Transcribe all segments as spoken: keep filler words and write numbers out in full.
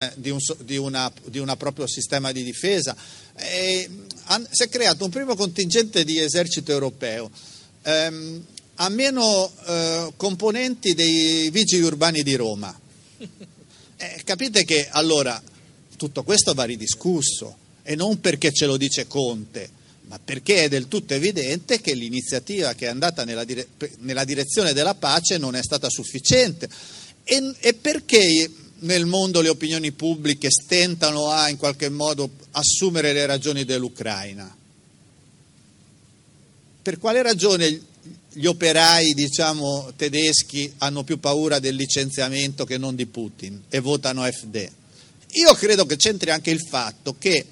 di, un, di, una, di una proprio sistema di difesa. E si è creato un primo contingente di esercito europeo, ehm, ha meno eh, componenti dei vigili urbani di Roma. Eh, capite che allora tutto questo va ridiscusso, e non perché ce lo dice Conte, ma perché è del tutto evidente che l'iniziativa che è andata nella, dire- nella direzione della pace non è stata sufficiente, e, e perché nel mondo le opinioni pubbliche stentano a in qualche modo assumere le ragioni dell'Ucraina. Per quale ragione gli operai, diciamo, tedeschi hanno più paura del licenziamento che non di Putin e votano A F D? Io credo che c'entri anche il fatto che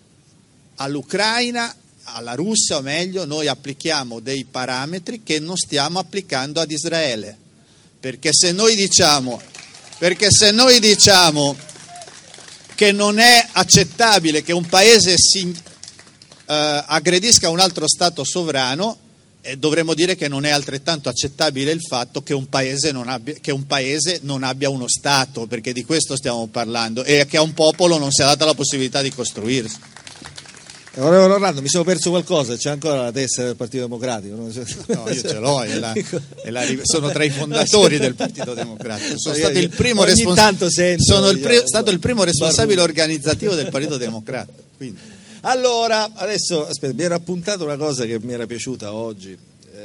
all'Ucraina, alla Russia o meglio, noi applichiamo dei parametri che non stiamo applicando ad Israele, perché se noi diciamo, perché se noi diciamo che non è accettabile che un paese si eh, aggredisca un altro Stato sovrano, eh, dovremmo dire che non è altrettanto accettabile il fatto che un paese non abbia, che un paese non abbia uno Stato, perché di questo stiamo parlando, e che a un popolo non sia data la possibilità di costruirsi. Onorevole Orlando, mi sono perso qualcosa, c'è ancora la tessera del Partito Democratico? No, io ce l'ho, è la, è la, sono tra i fondatori del Partito Democratico, sono stato il primo, respons- sento, sono il pre- stato il primo responsabile organizzativo del Partito Democratico. Quindi. Allora, adesso aspetta, mi era appuntato una cosa che mi era piaciuta oggi,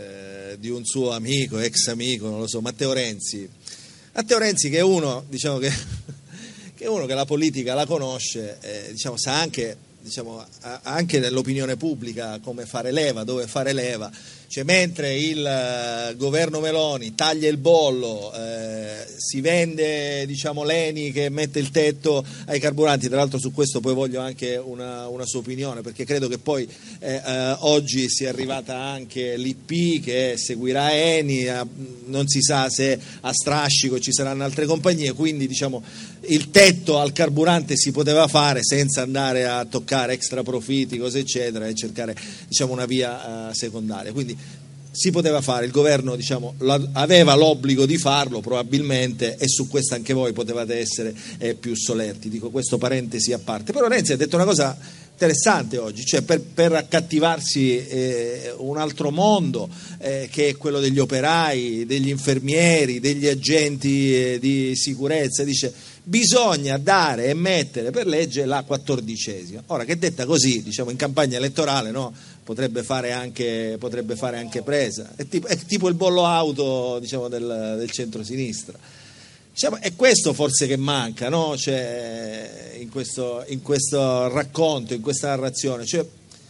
eh, di un suo amico, ex amico, non lo so, Matteo Renzi. Matteo Renzi, che è uno, diciamo che, che è uno che la politica la conosce, eh, diciamo, sa anche... diciamo anche nell'opinione pubblica come fare leva, dove fare leva, cioè mentre il uh, governo Meloni taglia il bollo, eh, si vende, diciamo, l'Eni che mette il tetto ai carburanti. Tra l'altro su questo poi voglio anche una, una sua opinione, perché credo che poi eh, eh, oggi sia arrivata anche l'I P che seguirà Eni, eh, non si sa se a strascico ci saranno altre compagnie, quindi diciamo il tetto al carburante si poteva fare senza andare a toccare extra profitti, cose eccetera, e cercare, diciamo, una via uh, secondaria. Quindi si poteva fare, il governo, diciamo, aveva l'obbligo di farlo probabilmente, e su questo anche voi potevate essere eh, più solerti. Dico questo, parentesi a parte. Però Renzi ha detto una cosa interessante oggi, cioè per, per accattivarsi eh, un altro mondo eh, che è quello degli operai, degli infermieri, degli agenti eh, di sicurezza, dice bisogna dare e mettere per legge la quattordicesima. Ora, che detta così, diciamo in campagna elettorale, no, potrebbe fare anche, potrebbe fare anche presa, è tipo, è tipo il bollo auto, diciamo, del, del centro-sinistra. Diciamo, è questo forse che manca, no? Cioè, in questo, in questo racconto, in questa narrazione, cioè,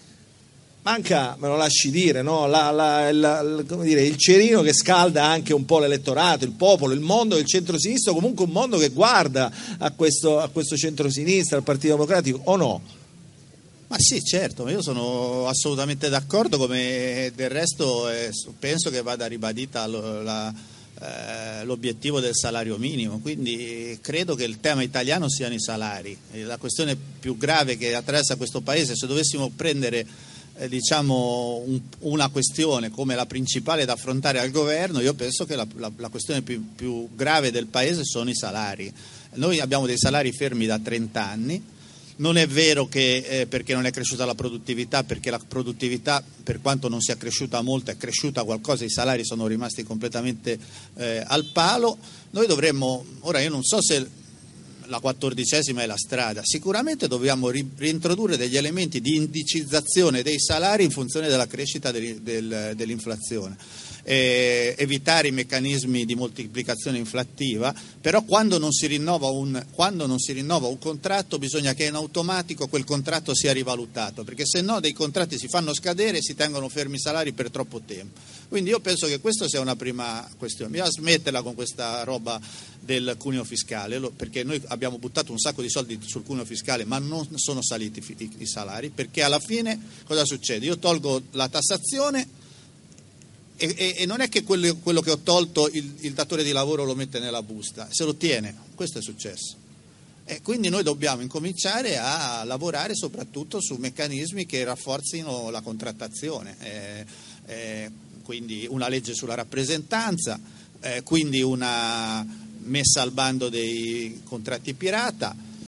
manca, me lo lasci dire, no? la, la, la, la, come dire, il cerino che scalda anche un po' l'elettorato, il popolo, il mondo del centro-sinistra, comunque un mondo che guarda a questo, a questo centro-sinistra, al Partito Democratico, o no? Ma sì, certo, io sono assolutamente d'accordo, come del resto eh, penso che vada ribadita lo, la, eh, l'obiettivo del salario minimo, quindi credo che il tema italiano siano i salari. La questione più grave che attraversa questo Paese, se dovessimo prendere eh, diciamo un, una questione come la principale da affrontare al governo, io penso che la, la, la questione più, più grave del Paese sono i salari. Noi abbiamo dei salari fermi da trenta anni. Non è vero che eh, perché non è cresciuta la produttività, perché la produttività, per quanto non sia cresciuta molto, è cresciuta qualcosa, i salari sono rimasti completamente eh, al palo. Noi dovremmo, ora io non so se la quattordicesima è la strada, sicuramente dobbiamo ri- reintrodurre degli elementi di indicizzazione dei salari in funzione della crescita del, del, dell'inflazione. Eh, evitare i meccanismi di moltiplicazione inflattiva, però quando non si rinnova un, quando non si rinnova un contratto bisogna che in automatico quel contratto sia rivalutato, perché se no dei contratti si fanno scadere e si tengono fermi i salari per troppo tempo. Quindi io penso che questa sia una prima questione. Bisogna smetterla con questa roba del cuneo fiscale, perché noi abbiamo buttato un sacco di soldi sul cuneo fiscale ma non sono saliti i, i salari, perché alla fine cosa succede? Io tolgo la tassazione E, e, e non è che quello, quello che ho tolto il, il datore di lavoro lo mette nella busta, se lo tiene, questo è successo. E quindi noi dobbiamo incominciare a lavorare soprattutto su meccanismi che rafforzino la contrattazione, eh, eh, quindi una legge sulla rappresentanza, eh, quindi una messa al bando dei contratti pirata,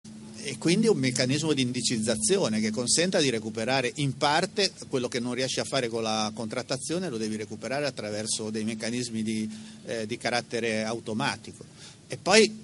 e quindi un meccanismo di indicizzazione che consenta di recuperare in parte quello che non riesci a fare con la contrattazione, lo devi recuperare attraverso dei meccanismi di, eh, di carattere automatico. E poi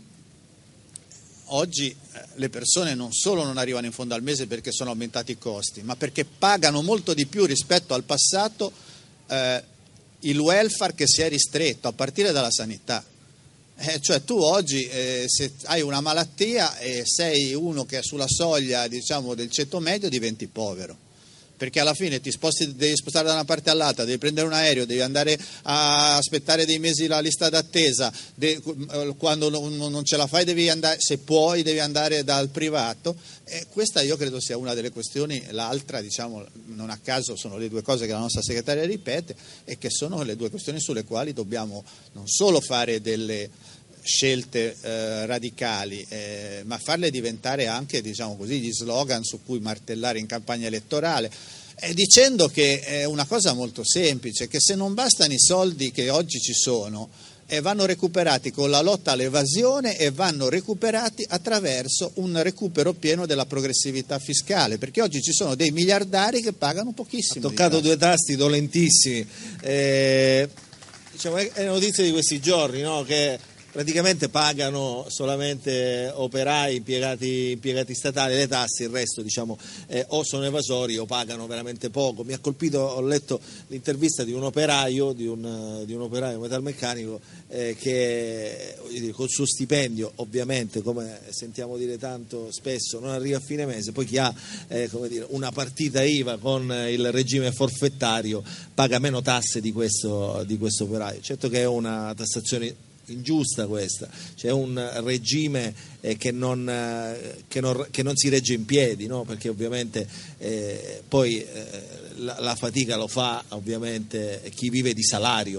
oggi eh, le persone non solo non arrivano in fondo al mese perché sono aumentati i costi, ma perché pagano molto di più rispetto al passato eh, il welfare che si è ristretto a partire dalla sanità. Eh, cioè tu oggi eh, se hai una malattia e sei uno che è sulla soglia, diciamo, del ceto medio, diventi povero, perché alla fine ti sposti, devi spostare da una parte all'altra, devi prendere un aereo, devi andare a aspettare dei mesi la lista d'attesa, de, quando non, non ce la fai devi andare, se puoi devi andare dal privato. E questa io credo sia una delle questioni. L'altra, diciamo, non a caso sono le due cose che la nostra segretaria ripete e che sono le due questioni sulle quali dobbiamo non solo fare delle scelte eh, radicali, eh, ma farle diventare anche, diciamo così, gli slogan su cui martellare in campagna elettorale, eh, dicendo che è una cosa molto semplice, che se non bastano i soldi che oggi ci sono, eh, vanno recuperati con la lotta all'evasione e vanno recuperati attraverso un recupero pieno della progressività fiscale, perché oggi ci sono dei miliardari che pagano pochissimo. Ha toccato due tasti dolentissimi, eh, diciamo, è notizia di questi giorni, no? Che praticamente pagano solamente operai, impiegati, impiegati statali le tasse, il resto, diciamo, eh, o sono evasori o pagano veramente poco. Mi ha colpito, ho letto l'intervista di un operaio, di un, di un operaio metalmeccanico eh, che col suo stipendio, ovviamente, come sentiamo dire tanto spesso, non arriva a fine mese, poi chi ha eh, come dire, una partita I V A con il regime forfettario paga meno tasse di questo, di questo operaio. Certo che è una tassazione ingiusta questa, c'è un regime eh, che, non, eh, che, non, che non si regge in piedi, no? Perché ovviamente eh, poi eh, la, la fatica lo fa ovviamente chi vive di salario.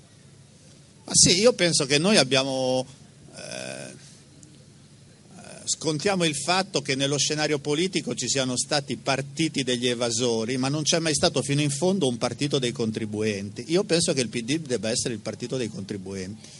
Ma sì, io penso che noi abbiamo eh, scontiamo il fatto che nello scenario politico ci siano stati partiti degli evasori, ma non c'è mai stato fino in fondo un partito dei contribuenti. Io penso che il P D debba essere il partito dei contribuenti.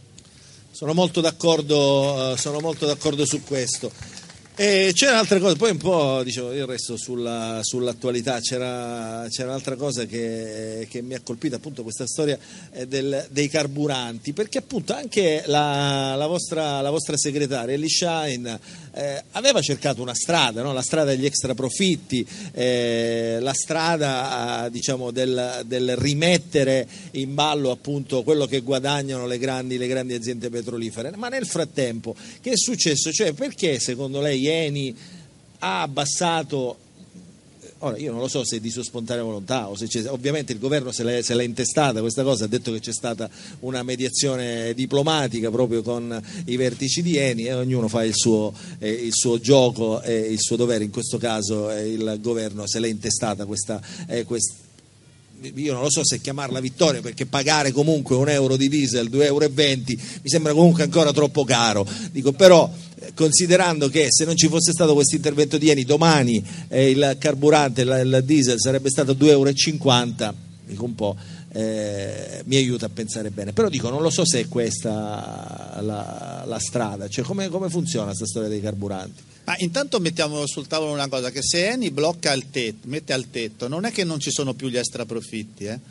Sono molto d'accordo, sono molto d'accordo su questo. E c'era un'altra cosa, poi un po', dicevo, io resto sulla, sull'attualità, c'era, c'era un'altra cosa che, che mi ha colpito, appunto questa storia del, dei carburanti, perché appunto anche la, la, vostra, la vostra segretaria Elly Schlein eh, aveva cercato una strada, no? La strada degli extra profitti, eh, la strada diciamo del, del rimettere in ballo appunto quello che guadagnano le grandi, le grandi aziende petrolifere. Ma nel frattempo che è successo? Cioè, perché secondo lei Eni ha abbassato, ora io non lo so se è di sua spontanea volontà o se c'è, ovviamente il governo se l'è, se l'è intestata questa cosa, ha detto che c'è stata una mediazione diplomatica proprio con i vertici di Eni e ognuno fa il suo, eh, il suo gioco e il suo dovere. In questo caso eh, il governo se l'è intestata questa, eh, questa io non lo so se chiamarla vittoria, perché pagare comunque un euro di diesel, due euro e venti mi sembra comunque ancora troppo caro, dico, però considerando che se non ci fosse stato questo intervento di Eni domani eh, il carburante, il, il diesel sarebbe stato due euro e cinquanta, dico un po', eh, mi aiuta a pensare bene, però dico non lo so se è questa la, la strada, cioè come, come funziona questa storia dei carburanti? Ma intanto mettiamo sul tavolo una cosa, che se Eni blocca il tetto, mette al tetto, non è che non ci sono più gli extra profitti, eh?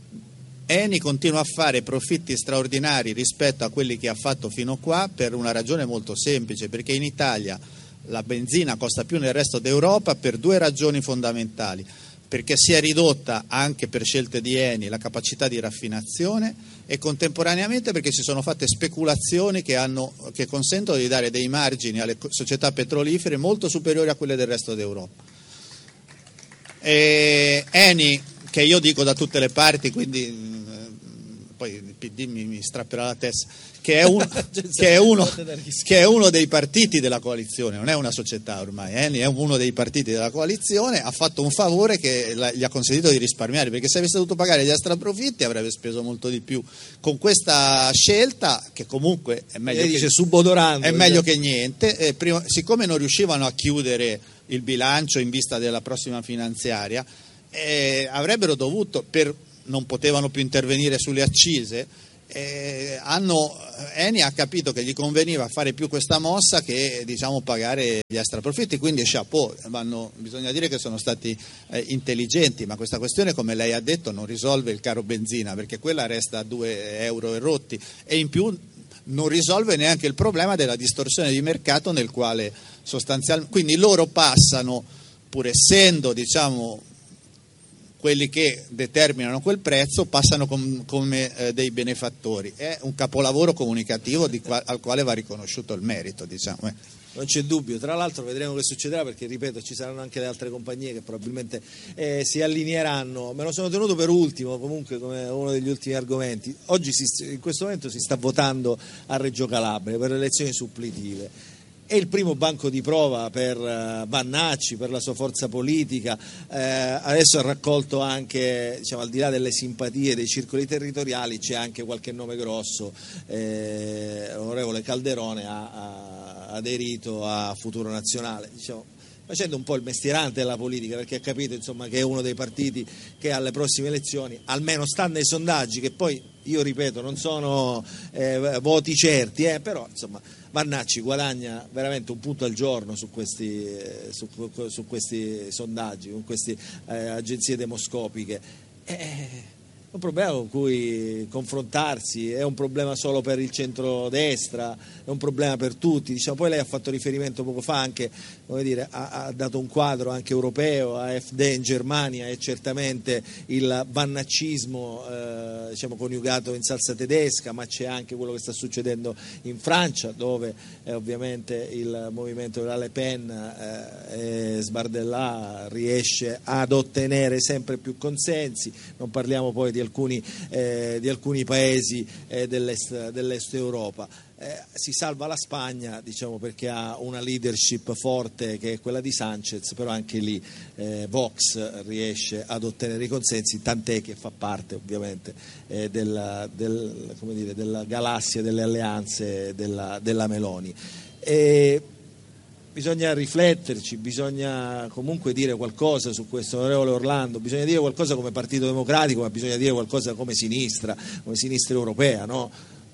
Eni continua a fare profitti straordinari rispetto a quelli che ha fatto fino qua per una ragione molto semplice, perché in Italia la benzina costa più nel resto d'Europa per due ragioni fondamentali: perché si è ridotta anche per scelte di Eni la capacità di raffinazione e contemporaneamente perché si sono fatte speculazioni che, hanno, che consentono di dare dei margini alle società petrolifere molto superiori a quelle del resto d'Europa. E Eni, che io dico da tutte le parti, quindi poi il P D mi, mi strapperà la testa, che è, un, che, è uno, che è uno dei partiti della coalizione, non è una società ormai, Eni è uno dei partiti della coalizione, ha fatto un favore che la, gli ha consentito di risparmiare, perché se avesse dovuto pagare gli extra profitti avrebbe speso molto di più. Con questa scelta, che comunque è meglio, che, dice, subodorando, è meglio che niente, eh, prima, siccome non riuscivano a chiudere il bilancio in vista della prossima finanziaria, eh, avrebbero dovuto, per non potevano più intervenire sulle accise, eh, hanno, Eni ha capito che gli conveniva fare più questa mossa che, diciamo, pagare gli extraprofitti, quindi chapeau, vanno, bisogna dire che sono stati eh, intelligenti, ma questa questione, come lei ha detto, non risolve il caro benzina, perché quella resta a due euro e rotti, e in più non risolve neanche il problema della distorsione di mercato nel quale sostanzialmente, quindi loro passano, pur essendo, diciamo, quelli che determinano quel prezzo, passano com, come eh, dei benefattori. È un capolavoro comunicativo di qua, al quale va riconosciuto il merito, diciamo. Eh. Non c'è dubbio, tra l'altro vedremo che succederà, perché ripeto, ci saranno anche le altre compagnie che probabilmente eh, si allineeranno. Me lo sono tenuto per ultimo, comunque, come uno degli ultimi argomenti. Oggi si, in questo momento si sta votando a Reggio Calabria per le elezioni suppletive. È il primo banco di prova per Vannacci, per la sua forza politica, eh, adesso ha raccolto anche, diciamo, al di là delle simpatie dei circoli territoriali, c'è anche qualche nome grosso, eh, l'onorevole Calderone ha, ha aderito a Futuro Nazionale, diciamo, facendo un po' il mestierante della politica, perché ha capito, insomma, che è uno dei partiti che alle prossime elezioni, almeno stando ai sondaggi, che poi, io ripeto, non sono eh, voti certi, eh, però insomma Vannacci guadagna veramente un punto al giorno su questi, eh, su, su questi sondaggi, con queste eh, agenzie demoscopiche. Eh, È un problema con cui confrontarsi, è un problema solo per il centrodestra, è un problema per tutti. Diciamo, poi lei ha fatto riferimento poco fa anche, come dire, ha, ha dato un quadro anche europeo, A F D in Germania è certamente il vannaccismo eh, diciamo, coniugato in salsa tedesca, ma c'è anche quello che sta succedendo in Francia, dove eh, ovviamente il movimento della Le Pen eh, e Sbardellà riesce ad ottenere sempre più consensi. Non parliamo poi di alcuni, eh, di alcuni paesi eh, dell'est, dell'est Europa. Eh, si salva la Spagna, diciamo, perché ha una leadership forte che è quella di Sanchez, però anche lì eh, Vox riesce ad ottenere i consensi, tant'è che fa parte ovviamente eh, della, del, come dire, della galassia delle alleanze della, della Meloni. E bisogna rifletterci, bisogna comunque dire qualcosa su questo, onorevole Orlando, bisogna dire qualcosa come Partito Democratico, ma bisogna dire qualcosa come sinistra, come sinistra europea, no?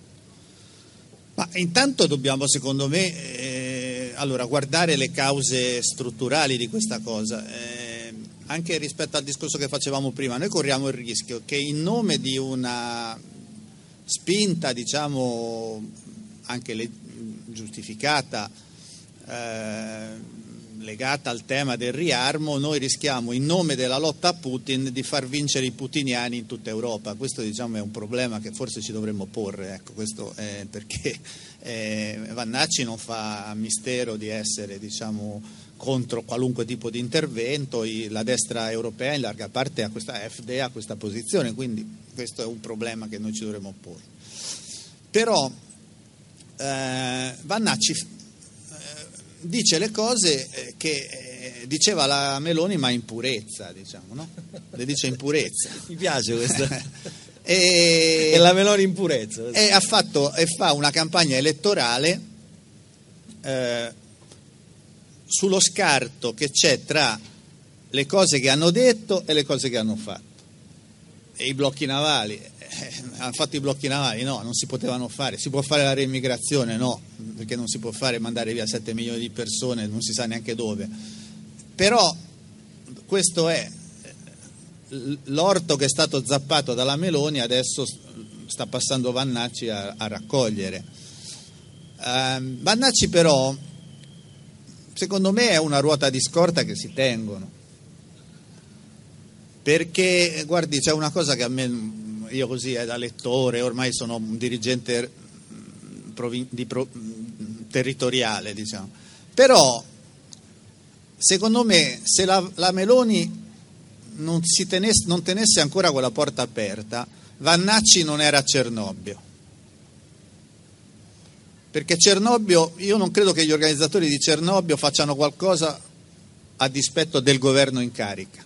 Ma intanto dobbiamo, secondo me, eh, allora, guardare le cause strutturali di questa cosa, eh, anche rispetto al discorso che facevamo prima. Noi corriamo il rischio che in nome di una spinta, diciamo, anche le, giustificata, eh, legata al tema del riarmo, noi rischiamo, in nome della lotta a Putin, di far vincere i putiniani in tutta Europa. Questo, diciamo, è un problema che forse ci dovremmo porre, ecco, questo è perché eh, Vannacci non fa mistero di essere, diciamo, contro qualunque tipo di intervento, la destra europea in larga parte ha questa, A F D ha questa posizione, quindi questo è un problema che noi ci dovremmo porre. Però eh, Vannacci dice le cose che diceva la Meloni, ma in purezza, diciamo, no? Le dice in purezza. Mi piace questa. e, e la Meloni in purezza. E ha fatto e fa una campagna elettorale eh, sullo scarto che c'è tra le cose che hanno detto e le cose che hanno fatto. E i blocchi navali, eh, hanno fatto i blocchi navali? No, non si potevano fare. Si può fare la reimmigrazione? No, perché non si può fare mandare via sette milioni di persone, non si sa neanche dove. Però questo è l'orto che è stato zappato dalla Meloni, adesso sta passando Vannacci a, a raccogliere. Uh, Vannacci però, secondo me, è una ruota di scorta che si tengono. Perché, guardi, c'è una cosa che a me, io così eh, da lettore, ormai sono un dirigente provin- di pro- territoriale, diciamo, però secondo me se la, la Meloni non, si tenesse, non tenesse ancora quella porta aperta, Vannacci non era a Cernobbio. Perché Cernobbio, io non credo che gli organizzatori di Cernobbio facciano qualcosa a dispetto del governo in carica.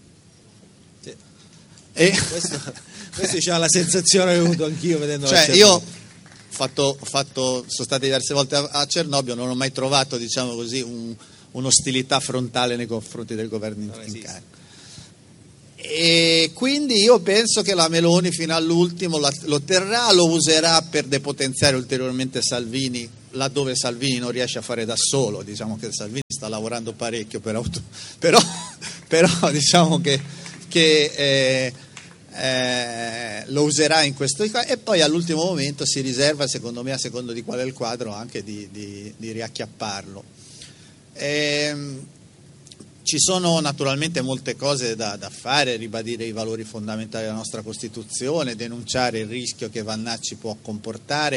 E questo, questo diciamo, la sensazione che ho avuto anch'io vedendo cioè io ho fatto, fatto, sono stato diverse volte a, a Cernobbio, non ho mai trovato, diciamo così, un, un'ostilità frontale nei confronti del governo in, in carica. E quindi io penso che la Meloni fino all'ultimo lo terrà, lo userà per depotenziare ulteriormente Salvini laddove Salvini non riesce a fare da solo. Diciamo che Salvini sta lavorando parecchio per auto, però, però diciamo che, che eh, eh, lo userà in questo caso, e poi all'ultimo momento si riserva, secondo me, a secondo di qual è il quadro, anche di, di, di riacchiapparlo. Ehm, Ci sono naturalmente molte cose da, da fare, ribadire i valori fondamentali della nostra Costituzione, denunciare il rischio che Vannacci può comportare,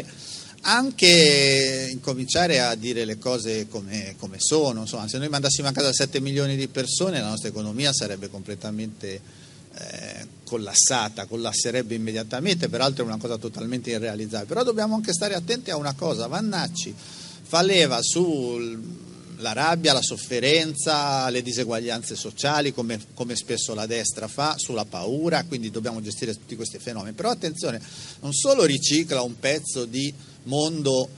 anche incominciare a dire le cose come, come sono. Insomma, se noi mandassimo a casa sette milioni di persone, la nostra economia sarebbe completamente eh, collassata, collasserebbe immediatamente, peraltro è una cosa totalmente irrealizzabile. Però dobbiamo anche stare attenti a una cosa: Vannacci fa leva sul la rabbia, la sofferenza, le diseguaglianze sociali, come, come spesso la destra fa, sulla paura, quindi dobbiamo gestire tutti questi fenomeni. Però attenzione, non solo ricicla un pezzo di mondo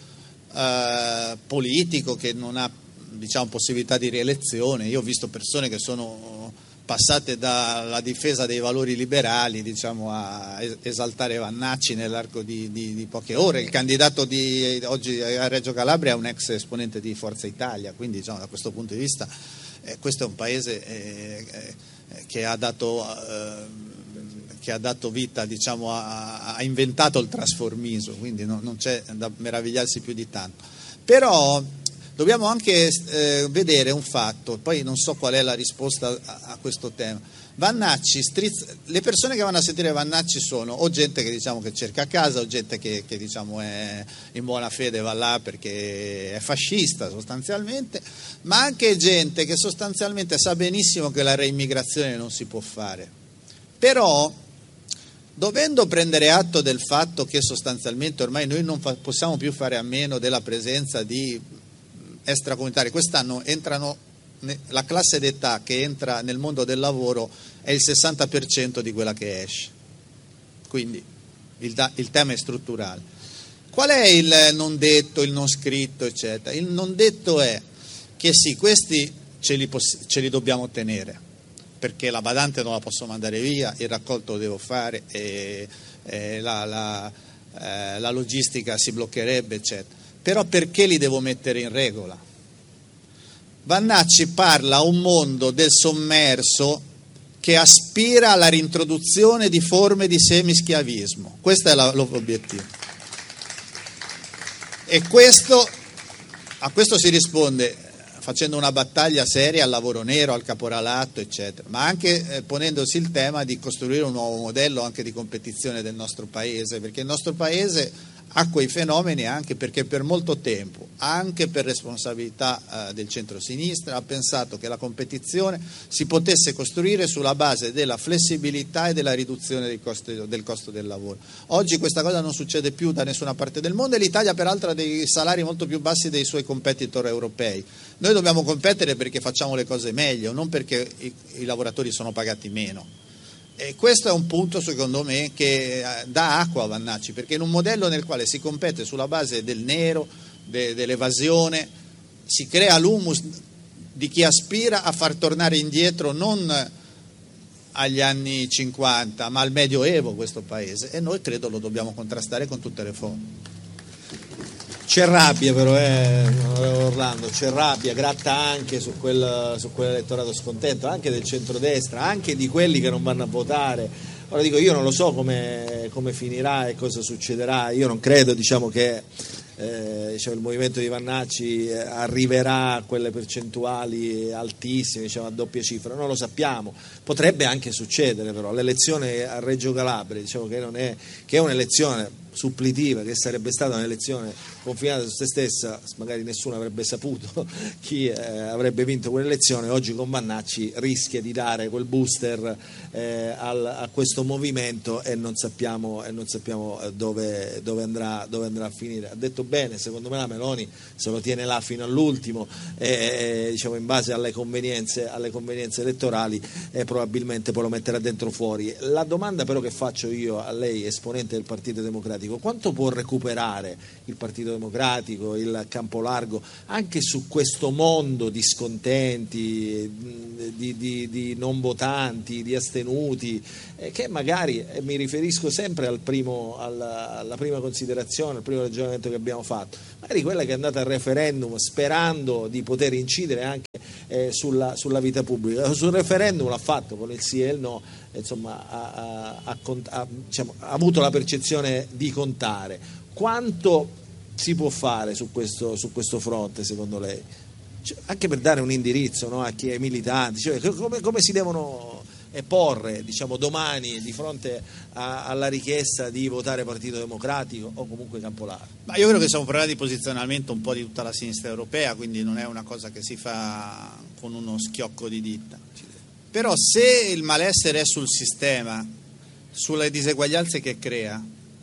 eh, politico che non ha, diciamo, possibilità di rielezione. Io ho visto persone che sono passate dalla difesa dei valori liberali, diciamo, a esaltare Vannacci nell'arco di, di, di poche ore. Il candidato di oggi a Reggio Calabria è un ex esponente di Forza Italia, quindi, diciamo, da questo punto di vista eh, questo è un paese eh, eh, che ha dato eh, che ha dato vita, diciamo, ha, ha inventato il trasformismo, quindi no, non c'è da meravigliarsi più di tanto. Però dobbiamo anche eh, vedere un fatto, poi non so qual è la risposta a, a questo tema. Vannacci, strizza, le persone che vanno a sentire Vannacci sono o gente che, diciamo, che cerca casa, o gente che, che diciamo, è in buona fede, va là perché è fascista sostanzialmente, ma anche gente che sostanzialmente sa benissimo che la reimmigrazione non si può fare. Però, dovendo prendere atto del fatto che sostanzialmente ormai noi non fa, possiamo più fare a meno della presenza di extracomunitari, quest'anno entrano, la classe d'età che entra nel mondo del lavoro è il sessanta per cento di quella che esce, quindi il, il tema è strutturale. Qual è il non detto, il non scritto, eccetera? Il non detto è che sì, questi ce li, poss- ce li dobbiamo tenere, perché la badante non la posso mandare via, il raccolto lo devo fare, e, e la, la, eh, la logistica si bloccherebbe, eccetera. Però perché li devo mettere in regola? Vannacci parla a un mondo del sommerso che aspira alla rintroduzione di forme di semischiavismo. Questo è la, l'obiettivo. E questo, a questo si risponde facendo una battaglia seria al lavoro nero, al caporalato, eccetera, ma anche eh, ponendosi il tema di costruire un nuovo modello anche di competizione del nostro paese, perché il nostro paese ha quei fenomeni anche perché per molto tempo, anche per responsabilità eh, del centro-sinistra, ha pensato che la competizione si potesse costruire sulla base della flessibilità e della riduzione dei costi, del costo del lavoro. Oggi questa cosa non succede più da nessuna parte del mondo, e l'Italia peraltro ha dei salari molto più bassi dei suoi competitor europei. Noi dobbiamo competere perché facciamo le cose meglio, non perché i, i lavoratori sono pagati meno. E questo è un punto, secondo me, che dà acqua a Vannacci, perché in un modello nel quale si compete sulla base del nero, de, dell'evasione, si crea l'humus di chi aspira a far tornare indietro non agli anni cinquanta, ma al Medioevo questo paese, e noi credo lo dobbiamo contrastare con tutte le forme. C'è rabbia però, eh, Orlando, c'è rabbia, gratta anche su, quel, su quell'elettorato scontento, anche del centrodestra, anche di quelli che non vanno a votare. Ora dico, io non lo so come, come finirà e cosa succederà, io non credo, diciamo, che eh, diciamo, il movimento di Vannacci arriverà a quelle percentuali altissime, diciamo, a doppia cifra, non lo sappiamo, potrebbe anche succedere, però l'elezione a Reggio Calabria, diciamo, che, non è, che è un'elezione suppletiva, che sarebbe stata un'elezione confinata su se stessa, magari nessuno avrebbe saputo chi eh, avrebbe vinto quell'elezione, oggi con Vannacci rischia di dare quel booster eh, al, a questo movimento, e non sappiamo, e non sappiamo dove, dove, andrà, dove andrà a finire. Ha detto bene, secondo me la Meloni se lo tiene là fino all'ultimo, e, diciamo, in base alle convenienze, alle convenienze elettorali, e probabilmente poi lo metterà dentro fuori. La domanda però che faccio io a lei, esponente del Partito Democratico, Democratico, quanto può recuperare il Partito Democratico, il Campolargo, anche su questo mondo di scontenti, di, di, di non votanti, di astenuti, eh, che magari, eh, mi riferisco sempre al primo, alla, alla prima considerazione, al primo ragionamento che abbiamo fatto, magari quella che è andata al referendum sperando di poter incidere anche eh, sulla, sulla vita pubblica. Sul referendum l'ha fatto con il sì e il no, insomma ha, ha, ha, ha, diciamo, ha avuto la percezione di contare. Quanto si può fare su questo, su questo fronte, secondo lei? Cioè, anche per dare un indirizzo, no, a chi è militante, cioè, come, come si devono porre, diciamo, domani di fronte a, alla richiesta di votare Partito Democratico o comunque Campolargo? Ma io credo che sia un problema di posizionamento un po' di tutta la sinistra europea, quindi non è una cosa che si fa con uno schiocco di dita. Però se il malessere è sul sistema, sulle diseguaglianze che crea,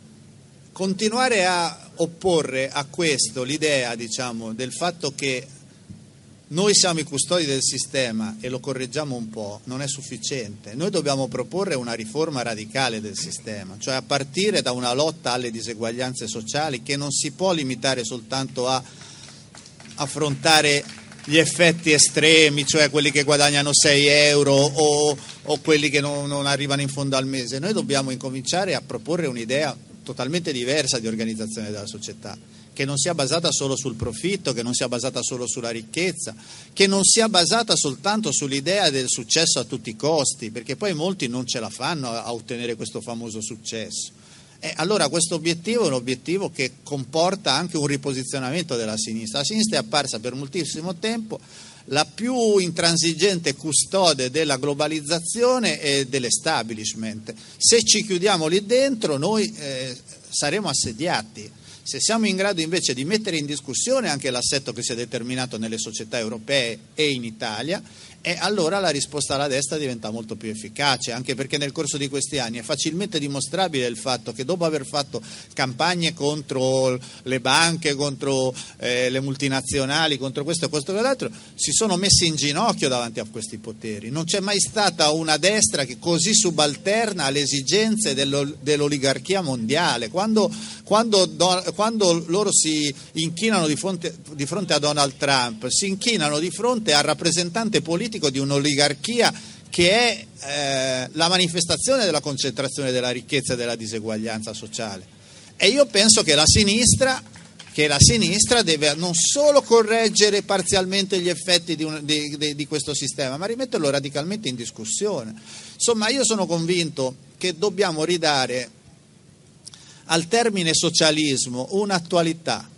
continuare a opporre a questo l'idea, diciamo, del fatto che noi siamo i custodi del sistema e lo correggiamo un po', non è sufficiente. Noi dobbiamo proporre una riforma radicale del sistema, cioè a partire da una lotta alle diseguaglianze sociali che non si può limitare soltanto a affrontare gli effetti estremi, cioè quelli che guadagnano sei euro o, o quelli che non, non arrivano in fondo al mese. Noi dobbiamo incominciare a proporre un'idea totalmente diversa di organizzazione della società, che non sia basata solo sul profitto, che non sia basata solo sulla ricchezza, che non sia basata soltanto sull'idea del successo a tutti i costi, perché poi molti non ce la fanno a ottenere questo famoso successo. E allora questo obiettivo è un obiettivo che comporta anche un riposizionamento della sinistra. La sinistra è apparsa per moltissimo tempo la più intransigente custode della globalizzazione e dell'establishment. Se ci chiudiamo lì dentro noi eh, saremo assediati. Se siamo in grado invece di mettere in discussione anche l'assetto che si è determinato nelle società europee e in Italia, e allora la risposta alla destra diventa molto più efficace, anche perché nel corso di questi anni è facilmente dimostrabile il fatto che dopo aver fatto campagne contro le banche, contro eh, le multinazionali, contro questo e questo e quell'altro, si sono messi in ginocchio davanti a questi poteri. Non c'è mai stata una destra che così subalterna alle esigenze dello, dell'oligarchia mondiale. Quando, quando, quando loro si inchinano di fronte, di fronte a Donald Trump, si inchinano di fronte al rappresentante politico di un'oligarchia che è eh, la manifestazione della concentrazione della ricchezza e della diseguaglianza sociale. E io penso che la sinistra, che la sinistra deve non solo correggere parzialmente gli effetti di, un, di, di, di questo sistema, ma rimetterlo radicalmente in discussione. Insomma, io sono convinto che dobbiamo ridare al termine socialismo un'attualità,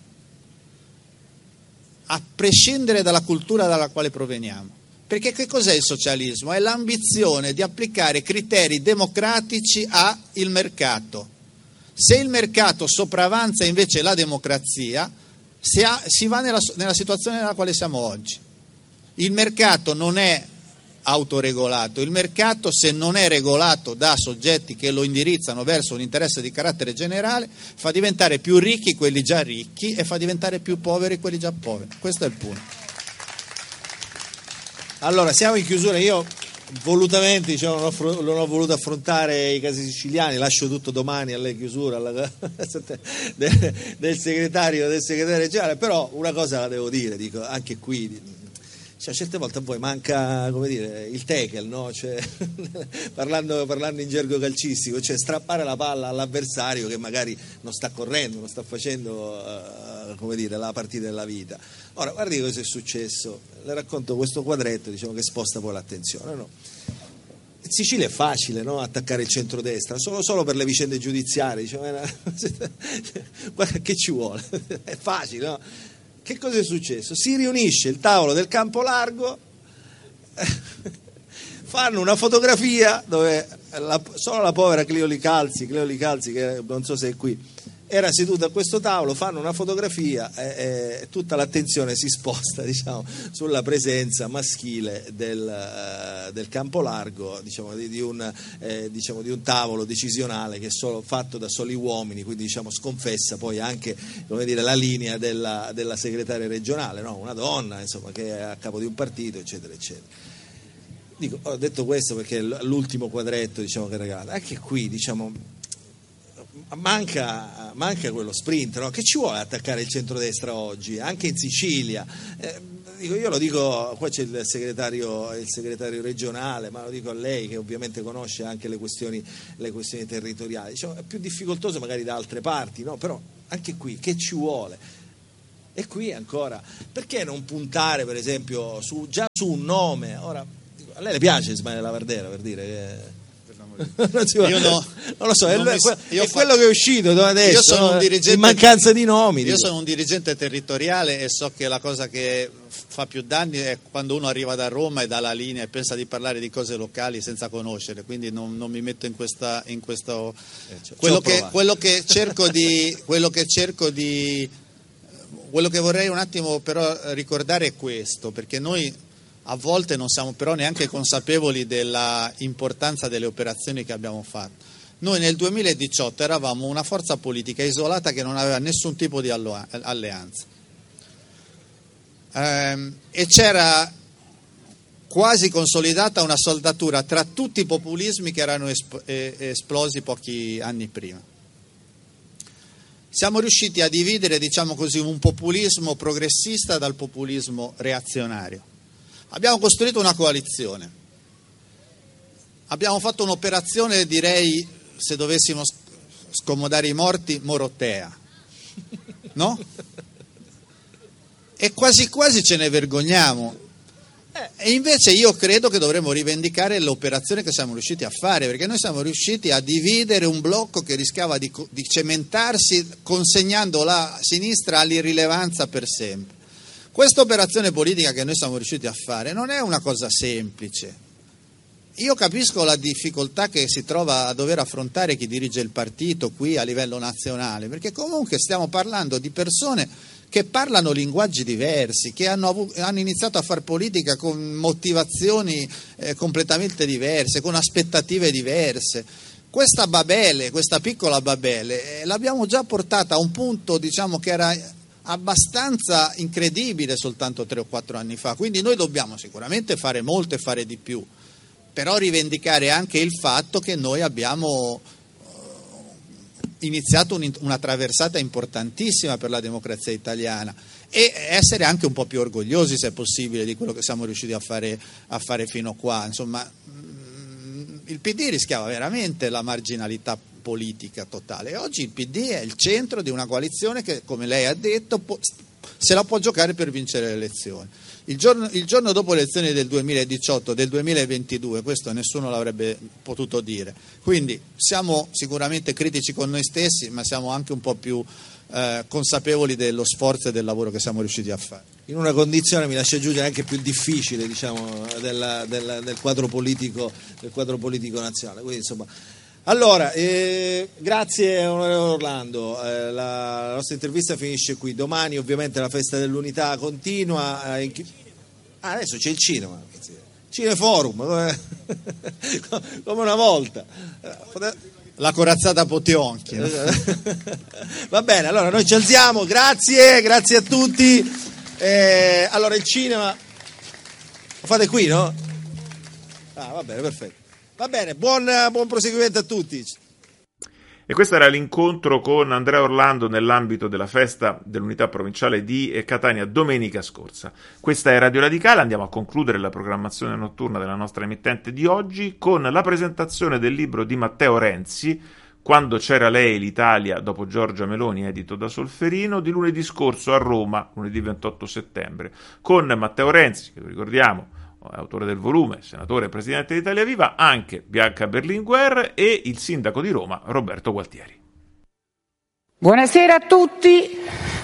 a prescindere dalla cultura dalla quale proveniamo. Perché che cos'è il socialismo? È l'ambizione di applicare criteri democratici al mercato. Se il mercato sopravanza invece la democrazia, si, ha, si va nella, nella situazione nella quale siamo oggi. Il mercato non è autoregolato, il mercato, se non è regolato da soggetti che lo indirizzano verso un interesse di carattere generale, fa diventare più ricchi quelli già ricchi e fa diventare più poveri quelli già poveri. Questo è il punto. Allora, siamo in chiusura. Io volutamente, diciamo, non, ho, non ho voluto affrontare i casi siciliani, lascio tutto domani alla chiusura alla, del, del segretario del segretario regionale, però una cosa la devo dire, dico, anche qui, cioè, certe volte a voi manca, come dire, il tackle, no? Cioè, parlando, parlando in gergo calcistico, cioè strappare la palla all'avversario che magari non sta correndo, non sta facendo uh, come dire, la partita della vita. Ora, guardi cosa è successo, le racconto questo quadretto, diciamo, che sposta poi l'attenzione, no? In Sicilia è facile, no? Attaccare il centrodestra, solo, solo per le vicende giudiziarie, diciamo, che ci vuole? È facile, no? Che cosa è successo? Si riunisce il tavolo del Campolargo, fanno una fotografia dove la, solo la povera Cleo Licalzi, Cleo Licalzi, che non so se è qui, era seduta a questo tavolo, fanno una fotografia e, e tutta l'attenzione si sposta, diciamo, sulla presenza maschile del, uh, del Campolargo, diciamo, di, di, un, eh, diciamo, di un tavolo decisionale che è solo, fatto da soli uomini, quindi, diciamo, sconfessa poi anche, come dire, la linea della, della segretaria regionale, no? Una donna, insomma, che è a capo di un partito, eccetera, eccetera. Dico, ho detto questo perché è l'ultimo quadretto, diciamo, che regalate. Anche qui, diciamo, manca, manca quello sprint, no? Che ci vuole attaccare il centrodestra oggi, anche in Sicilia. Eh, dico, io lo dico, qua c'è il segretario, il segretario regionale, ma lo dico a lei che ovviamente conosce anche le questioni, le questioni territoriali. Diciamo, è più difficoltoso magari da altre parti, no? Però anche qui che ci vuole? E qui ancora, perché non puntare per esempio su, già su un nome? Ora, dico, a lei le piace Ismaele Lavardera, per dire che... non, io no, non lo so, non è, mi, è fa... quello che è uscito adesso, io sono un dirigente, in mancanza di nomi. Io dico. sono un dirigente territoriale e so che la cosa che fa più danni è quando uno arriva da Roma e dalla linea e pensa di parlare di cose locali senza conoscere, quindi non, non mi metto in questa in questo eh, cioè, quello, che, quello che cerco di quello che cerco di quello che vorrei un attimo però ricordare è questo, perché noi a volte non siamo però neanche consapevoli della importanza delle operazioni che abbiamo fatto. Noi nel duemiladiciotto eravamo una forza politica isolata che non aveva nessun tipo di alleanza. Ehm, e c'era quasi consolidata una saldatura tra tutti i populismi che erano esp- esplosi pochi anni prima. Siamo riusciti a dividere, diciamo così, un populismo progressista dal populismo reazionario. Abbiamo costruito una coalizione, abbiamo fatto un'operazione, direi, se dovessimo scomodare i morti, morotea, no? E quasi quasi ce ne vergogniamo. E invece io credo che dovremmo rivendicare l'operazione che siamo riusciti a fare, perché noi siamo riusciti a dividere un blocco che rischiava di, di cementarsi, consegnando la sinistra all'irrilevanza per sempre. Questa operazione politica che noi siamo riusciti a fare non è una cosa semplice. Io capisco la difficoltà che si trova a dover affrontare chi dirige il partito qui a livello nazionale, perché comunque stiamo parlando di persone che parlano linguaggi diversi, che hanno, avuto, hanno iniziato a fare politica con motivazioni eh, completamente diverse, con aspettative diverse. Questa Babele, questa piccola Babele, eh, l'abbiamo già portata a un punto, diciamo, che era abbastanza incredibile soltanto tre o quattro anni fa, quindi noi dobbiamo sicuramente fare molto e fare di più, però rivendicare anche il fatto che noi abbiamo iniziato una traversata importantissima per la democrazia italiana e essere anche un po' più orgogliosi, se è possibile, di quello che siamo riusciti a fare, a fare fino a qua. Insomma, il P D rischiava veramente la marginalità politica totale e oggi il P D è il centro di una coalizione che, come lei ha detto, può, se la può giocare per vincere le elezioni. Il giorno, il giorno dopo le elezioni del duemiladiciotto, del duemilaventidue, questo nessuno l'avrebbe potuto dire. Quindi siamo sicuramente critici con noi stessi, ma siamo anche un po' più eh, consapevoli dello sforzo e del lavoro che siamo riusciti a fare. In una condizione, mi lascia aggiungere, anche più difficile, diciamo, della, della, del quadro politico, del quadro politico nazionale. Quindi, insomma, allora, eh, grazie onorevole Orlando, eh, la, la nostra intervista finisce qui. Domani ovviamente la festa dell'unità continua. Eh, in chi... ah, adesso c'è il cinema, Cineforum, come, come una volta. La corazzata Potionchi. No? Va bene, allora noi ci alziamo, grazie, grazie a tutti. Eh, allora il cinema lo fate qui, no? Ah, va bene, perfetto. Va bene, buon, buon proseguimento a tutti. E questo era l'incontro con Andrea Orlando nell'ambito della festa dell'unità provinciale di Catania domenica scorsa. Questa è Radio Radicale, andiamo a concludere la programmazione notturna della nostra emittente di oggi con la presentazione del libro di Matteo Renzi, Quando c'era lei l'Italia dopo Giorgia Meloni, edito da Solferino, di lunedì scorso a Roma, lunedì ventotto settembre, con Matteo Renzi, che lo ricordiamo, autore del volume, senatore e presidente di Italia Viva, anche Bianca Berlinguer e il sindaco di Roma Roberto Gualtieri. Buonasera a tutti.